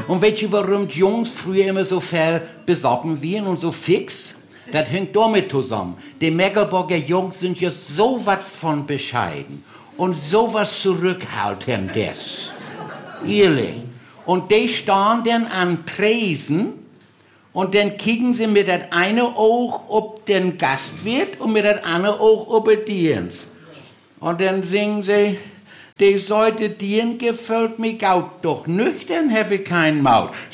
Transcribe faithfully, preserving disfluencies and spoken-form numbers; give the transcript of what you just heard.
Und weißt du, warum die Jungs früher immer so fair besoffen waren und so fix? Das hängt damit zusammen. Die Meckelburger Jungs sind ja so was von bescheiden und so was zurückhaltendes. Ehrlich. Und die stehen dann an Tresen und dann kicken sie mit das eine Auge ob den Gastwirt und mit das andere Auge ob den Dienst. Und dann singen sie, die Seite Dien gefällt mir gaut, doch nüchtern habe ich kein Maul.